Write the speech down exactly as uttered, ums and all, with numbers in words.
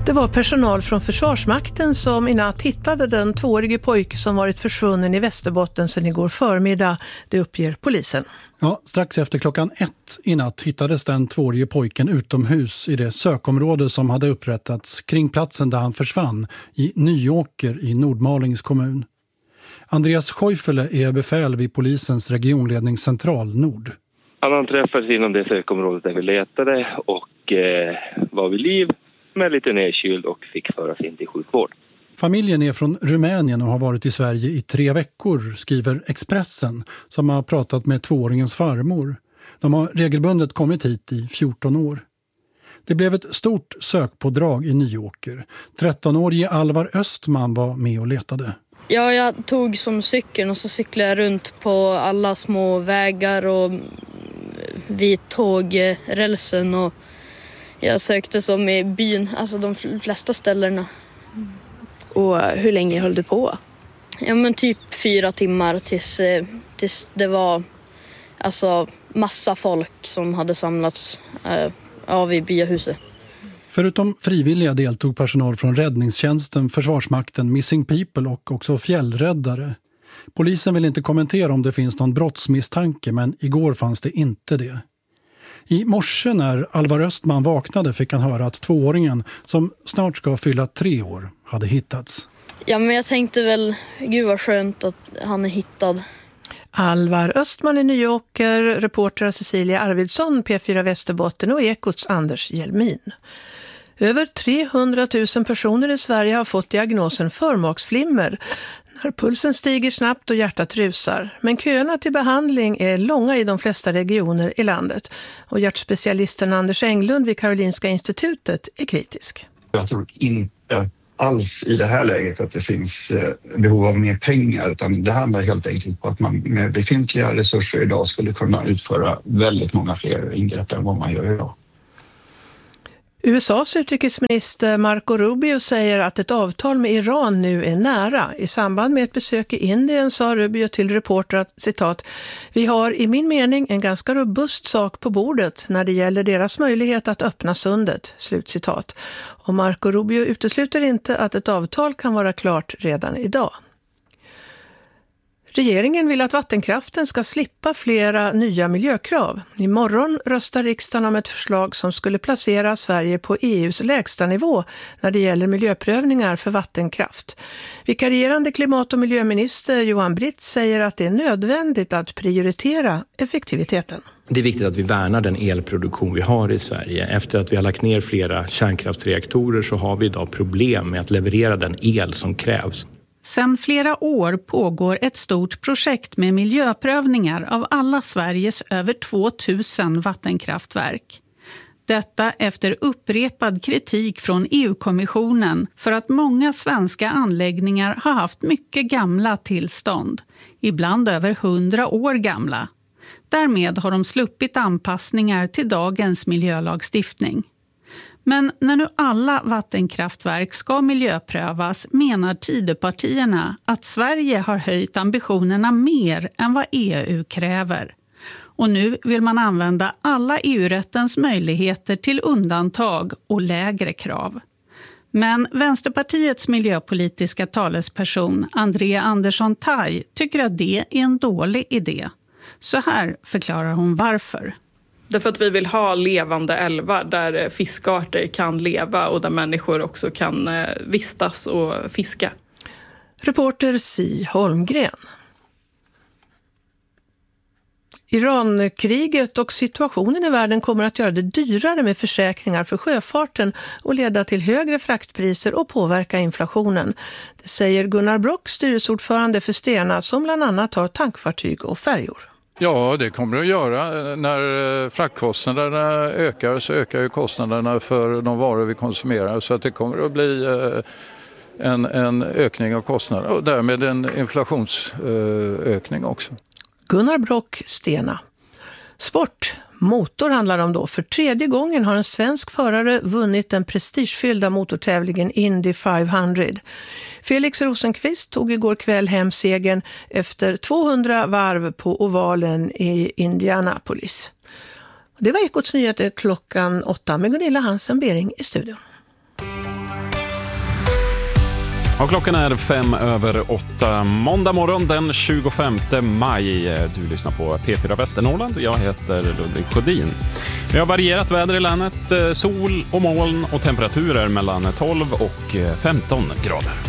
Det var personal från Försvarsmakten som i natt hittade den tvåårige pojke som varit försvunnen i Västerbotten sedan igår förmiddag, det uppger polisen. Ja, strax efter klockan ett i natt hittades den tvåårige pojken utomhus i det sökområde som hade upprättats kring platsen där han försvann i Nyåker i Nordmalings kommun. Andreas Scheufele är befäl vid polisens regionledningscentral Nord. Han träffades inom det sökområdet där vi letade och eh, var vid liv. Med lite nedkyld och fick föras in till sjukvård. Familjen är från Rumänien och har varit i Sverige i tre veckor, skriver Expressen, som har pratat med tvååringens farmor. De har regelbundet kommit hit i fjorton år. Det blev ett stort sökpådrag i Nyåker. trettonårige Alvar Östman var med och letade. Ja, jag tog som cykeln och så cyklade jag runt på alla små vägar och vid tågrälsen och jag sökte som i byn, alltså de flesta ställena. Och hur länge höll du på? Ja, men typ fyra timmar tills, tills det var alltså massa folk som hade samlats äh, av i byahuset. Förutom frivilliga deltog personal från räddningstjänsten, Försvarsmakten, Missing People och också fjällräddare. Polisen vill inte kommentera om det finns någon brottsmisstanke, men igår fanns det inte det. I morse när Alvar Östman vaknade fick han höra att tvååringen, som snart ska fylla tre år, hade hittats. Ja, men jag tänkte väl, gud vad skönt att han är hittad. Alvar Östman i Nyåker, reporter Cecilia Arvidsson, P fyra Västerbotten och Ekots Anders Hjelmin. Över trehundratusen personer i Sverige har fått diagnosen förmaksflimmer när pulsen stiger snabbt och hjärtat rusar. Men köerna till behandling är långa i de flesta regioner i landet. Och hjärtspecialisten Anders Englund vid Karolinska institutet är kritisk. Jag tror inte alls i det här läget att det finns behov av mer pengar, utan det handlar helt enkelt på att man med befintliga resurser idag skulle kunna utföra väldigt många fler ingrepp än vad man gör idag. U S A:s utrikesminister Marco Rubio säger att ett avtal med Iran nu är nära. I samband med ett besök i Indien sa Rubio till reporter att, citat, vi har i min mening en ganska robust sak på bordet när det gäller deras möjlighet att öppna sundet, slutcitat. Och Marco Rubio utesluter inte att ett avtal kan vara klart redan idag. Regeringen vill att vattenkraften ska slippa flera nya miljökrav. Imorgon röstar riksdagen om ett förslag som skulle placera Sverige på E U:s lägsta nivå när det gäller miljöprövningar för vattenkraft. Vikarierande klimat- och miljöminister Johan Britt säger att det är nödvändigt att prioritera effektiviteten. Det är viktigt att vi värnar den elproduktion vi har i Sverige. Efter att vi har lagt ner flera kärnkraftsreaktorer så har vi idag problem med att leverera den el som krävs. Sedan flera år pågår ett stort projekt med miljöprövningar av alla Sveriges över tvåtusen vattenkraftverk. Detta efter upprepad kritik från E U-kommissionen för att många svenska anläggningar har haft mycket gamla tillstånd, ibland över hundra år gamla. Därmed har de sluppit anpassningar till dagens miljölagstiftning. Men när nu alla vattenkraftverk ska miljöprövas menar Tidöpartierna att Sverige har höjt ambitionerna mer än vad E U kräver. Och nu vill man använda alla E U-rättens möjligheter till undantag och lägre krav. Men Vänsterpartiets miljöpolitiska talesperson Andrea Andersson Taj tycker att det är en dålig idé. Så här förklarar hon varför. Därför att vi vill ha levande älvar där fiskarter kan leva och där människor också kan vistas och fiska. Reporter Si Holmgren. Irankriget och situationen i världen kommer att göra det dyrare med försäkringar för sjöfarten och leda till högre fraktpriser och påverka inflationen. Det säger Gunnar Brock, styrelseordförande för Stena, som bland annat har tankfartyg och färjor. Ja, det kommer det att göra. När fraktkostnaderna ökar så ökar ju kostnaderna för de varor vi konsumerar. Så att det kommer att bli en, en ökning av kostnader och därmed en inflationsökning också. Gunnar Brock, Stena. Sport. Motor handlar om då. För tredje gången har en svensk förare vunnit den prestigefyllda motortävlingen Indy femhundra. Felix Rosenqvist tog igår kväll hem segern efter tvåhundra varv på ovalen i Indianapolis. Det var Ekots nyheter klockan åtta med Gunilla Hansen-Bering i studion. Och klockan är fem över åtta måndag morgon den tjugofemte maj. Du lyssnar på P fyra Västernorrland och jag heter Ludvig Sjödin. Vi har varierat väder i länet, sol och moln och temperaturer mellan tolv och femton grader.